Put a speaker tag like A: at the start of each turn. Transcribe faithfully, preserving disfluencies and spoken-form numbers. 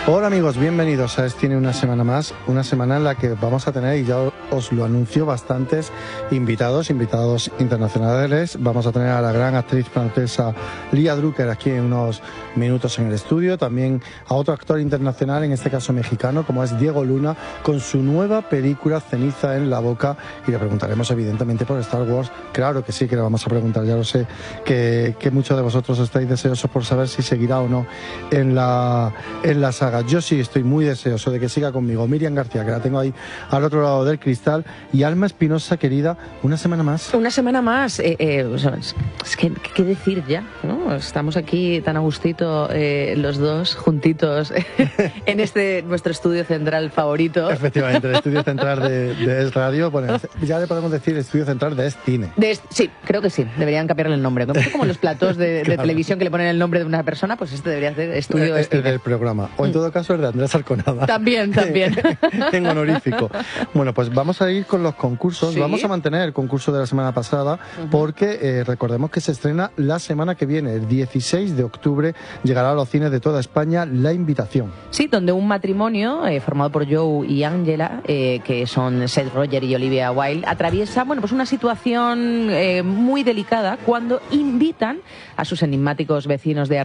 A: Hola amigos, bienvenidos a Tiene una semana más, una semana en la que vamos a tener, y ya os lo anuncio, bastantes invitados, invitados internacionales. Vamos a tener a la gran actriz francesa Lía Drucker aquí en unos minutos en el estudio, también a otro actor internacional, en este caso mexicano, como es Diego Luna, con su nueva película Ceniza en la boca, y le preguntaremos evidentemente por Star Wars. Claro que sí, que le vamos a preguntar, ya lo sé, que, que muchos de vosotros estáis deseosos por saber si seguirá o no en la, en la saga. Yo sí estoy muy deseoso de que siga conmigo Miriam García, que la tengo ahí al otro lado del cristal, y Alma Espinosa, querida, una semana más.
B: Una semana más. Eh, eh, o sea, es que, ¿qué decir ya? ¿No? Estamos aquí tan a gustito eh, los dos, juntitos, en este nuestro estudio central favorito.
A: Efectivamente, el estudio central de, de Es Radio. Bueno, ya le podemos decir estudio central de Es Cine.
B: De es, sí, creo que sí. Deberían cambiarle el nombre. Como los platos de,
A: Claro.
B: de televisión que le ponen el nombre de una persona, pues este debería ser estudio de
A: El, el del programa. O en todo caso el de Andrés Arconada.
B: También, también.
A: En honorífico. Bueno, pues vamos a ir con los concursos.
B: Sí.
A: Vamos a mantener el concurso de la semana pasada, uh-huh. porque eh, recordemos que se estrena la semana que viene, el dieciséis de octubre, llegará a los cines de toda España La Invitación.
B: Sí, donde un matrimonio eh, formado por Joe y Angela, eh, que son Seth Rogen y Olivia Wilde, atraviesa, bueno, pues una situación eh, muy delicada cuando invitan a sus enigmáticos vecinos de